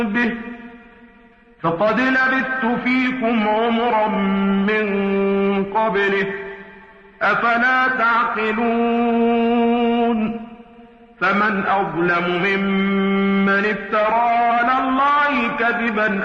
به فقد لبثت فيكم عمرا من قبله أفلا تعقلون فمن أظلم ممن افترى على الله كذبا